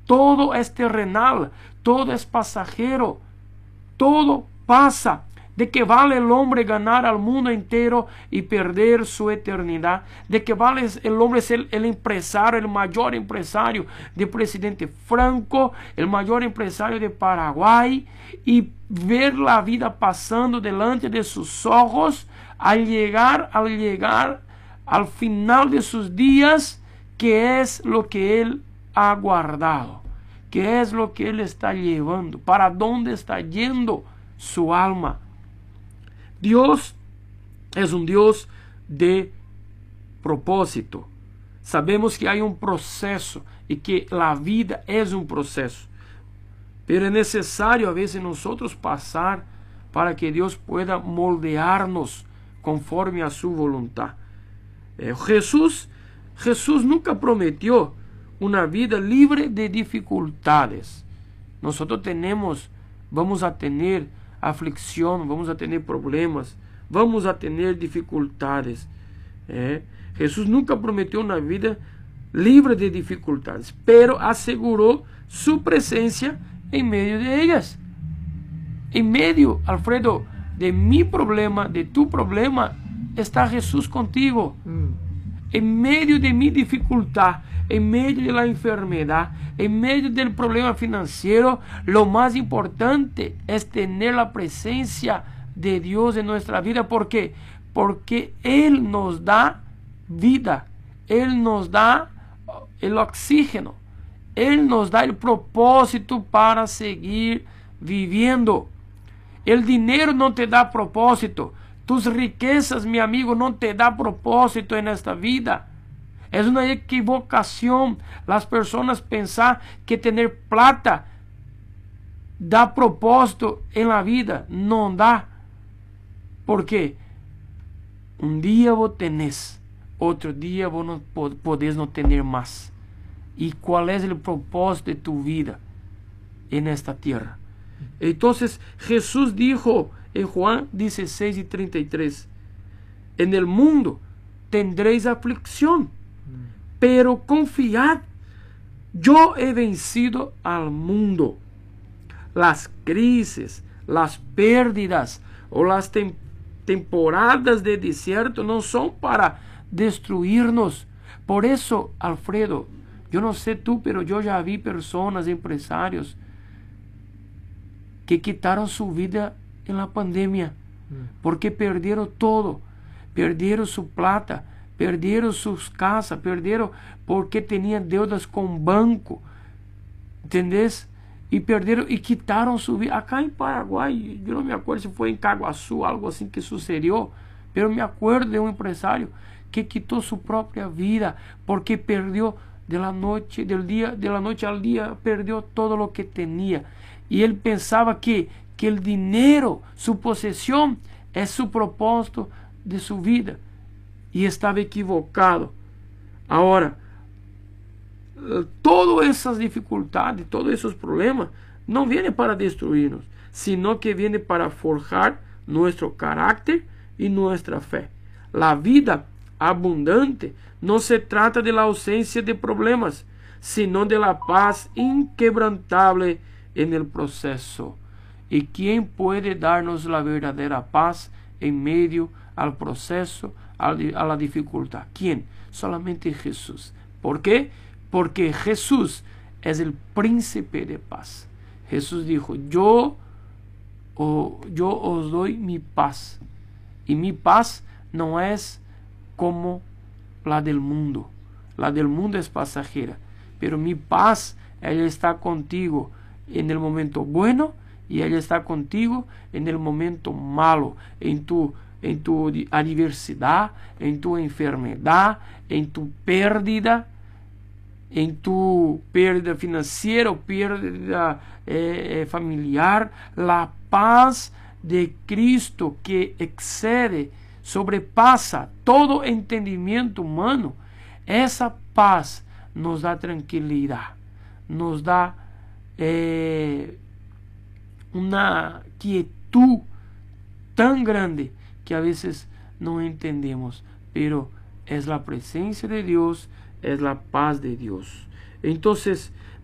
todo es terrenal, todo es pasajero, todo pasa. ¿De qué vale el hombre ganar al mundo entero y perder su eternidad? ¿De qué vale el hombre ser el empresario, el mayor empresario del presidente Franco, el mayor empresario de Paraguay, y ver la vida pasando delante de sus ojos al llegar al final de sus días? ¿Qué es lo que él ha guardado? ¿Qué es lo que él está llevando? ¿Para dónde está yendo su alma? Dios es un Dios de propósito. Sabemos que hay un proceso y que la vida es un proceso. Pero es necesario a veces nosotros pasar para que Dios pueda moldearnos conforme a su voluntad. Jesús nunca prometió una vida libre de dificultades. Nosotros vamos a tener aflicción, vamos a tener problemas, vamos a tener dificultades. Jesús nunca prometió una vida libre de dificultades, pero aseguró su presencia en medio de ellas. En medio, Alfredo, de mi problema, de tu problema, está Jesús contigo. En medio de mi dificultad, en medio de la enfermedad, en medio del problema financiero, lo más importante es tener la presencia de Dios en nuestra vida. ¿Por qué? Porque Él nos da vida, Él nos da el oxígeno, Él nos da el propósito para seguir viviendo. El dinero no te da propósito. Tus riquezas, mi amigo, no te da propósito en esta vida. Es una equivocación las personas pensar que tener plata da propósito en la vida. No da. Porque un día vos tenés, otro día vos no podés no tener más. ¿Y cuál es el propósito de tu vida en esta tierra? Entonces Jesús dijo en Juan 16:33, en el mundo tendréis aflicción, pero confiad, yo he vencido al mundo. Las crisis, las pérdidas o las temporadas de desierto no son para destruirnos. Por eso, Alfredo, yo no sé tú, pero yo ya vi personas, empresarios, que quitaron su vida en la pandemia, porque perdieron todo, perdieron su plata, perdieron sus casas, perdieron porque tenían deudas con banco, ¿entendés? Y perdieron y quitaron su vida. Acá en Paraguay, yo no me acuerdo si fue en Caguazú, algo así que sucedió, pero me acuerdo de un empresario que quitó su propia vida porque perdió de la noche al día, perdió todo lo que tenía. Y él pensaba que el dinero, su posesión, es su propósito de su vida. Y estaba equivocado. Ahora, todas esas dificultades, todos esos problemas, no vienen para destruirnos, sino que vienen para forjar nuestro carácter y nuestra fe. La vida abundante no se trata de la ausencia de problemas, sino de la paz inquebrantable en el proceso. ¿Y quién puede darnos la verdadera paz en medio al proceso, a la dificultad? ¿Quién? Solamente Jesús. ¿Por qué? Porque Jesús es el príncipe de paz. Jesús dijo, yo os doy mi paz. Y mi paz no es como la del mundo. La del mundo es pasajera. Pero mi paz, ella está contigo en el momento bueno y ella está contigo en el momento malo, en tu adversidad, en tu enfermedad, en tu pérdida, financiera o pérdida familiar. La paz de Cristo, que excede, sobrepasa todo entendimiento humano, esa paz nos da tranquilidad, nos da una quietud tan grande que a veces no entendemos, pero es la presencia de Dios, es la paz de Dios. Entonces,